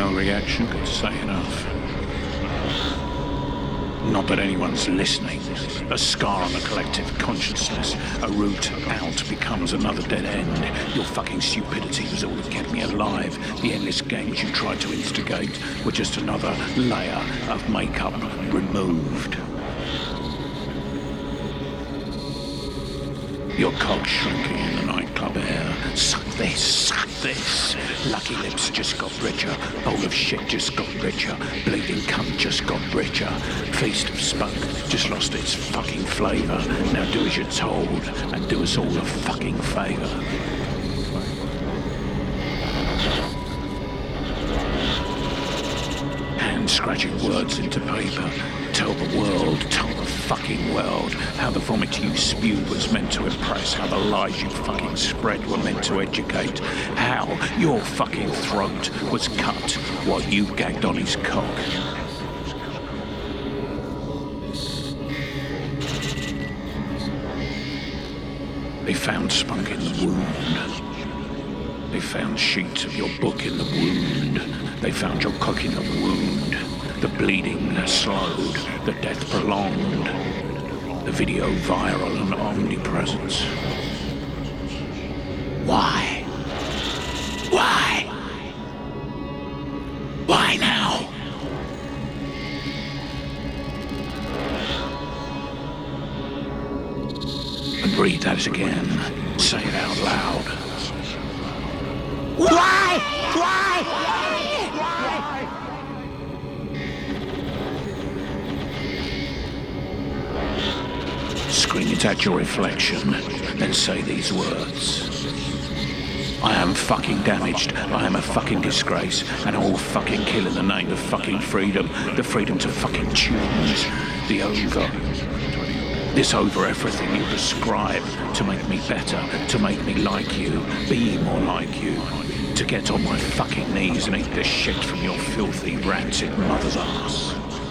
No reaction, could say enough. Not that anyone's listening. A scar on the collective consciousness. A route out becomes another dead end. Your fucking stupidity was all that kept me alive. The endless games you tried to instigate were just another layer of makeup removed. Your cock shrinking in the nightclub air. Suck this, suck this. Lucky lips just got richer. Bowl of shit just got richer. Bleeding cunt just got richer. Feast of spunk just lost its fucking flavour. Now do as you're told and do us all a fucking favour. Hand scratching words into paper. Tell the world, tell the fucking world how the vomit you spewed was meant to impress, how the lies you fucking spread were meant to educate, how your fucking throat was cut while you gagged on his cock. They found spunk in the wound. They found sheets of your book in the wound. They found your cock in the wound. The bleeding slowed, the death prolonged, the video viral and omnipresent. Why? Why? Why now? And read that again. Say it out loud. Why? Why? Scream it at your reflection, then say these words. I am fucking damaged, I am a fucking disgrace, and I will fucking kill in the name of fucking freedom, the freedom to fucking choose, the over. This over everything you prescribe to make me better, to make me like you, be more like you, to get on my fucking knees and eat the shit from your filthy, rancid mother's ass.